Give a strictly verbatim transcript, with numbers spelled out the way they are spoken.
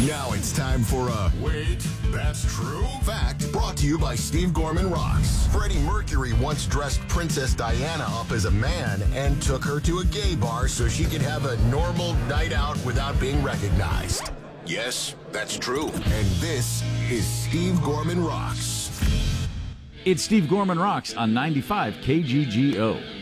Now it's time for a Wait, That's True Fact, brought to you by Steve Gorman Rocks. Freddie Mercury once dressed Princess Diana up as a man and took her to a gay bar so she could have a normal night out without being recognized. Yes, that's true. And this is Steve Gorman Rocks. It's Steve Gorman Rocks on ninety-five K G G O.